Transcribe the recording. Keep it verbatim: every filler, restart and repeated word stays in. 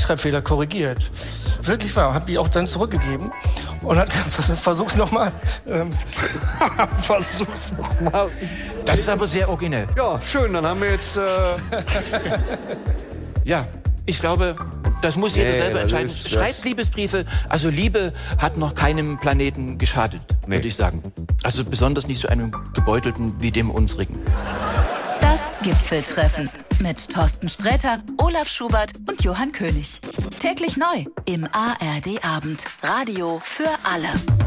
Rechtschreibfehler korrigiert. Wirklich wahr. Habe ich auch dann zurückgegeben und hat versucht nochmal. Ähm. Versuch's nochmal. Das ist aber sehr originell. Ja, schön. Dann haben wir jetzt. Äh ja, ich glaube, das muss jeder nee, selber entscheiden. ist, Schreibt Liebesbriefe. Also Liebe hat noch keinem Planeten geschadet, nee. würde ich sagen. Also besonders nicht so einem gebeutelten wie dem unsrigen. Das Gipfeltreffen mit Thorsten Sträter, Olaf Schubert und Johann König. Täglich neu im A R D Abend. Radio für alle.